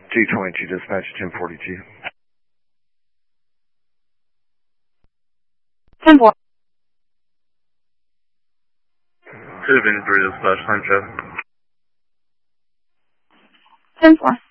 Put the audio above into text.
G22 dispatch 1042. 10-4. 2 Vinny 3 dispatch, time check. 10-4.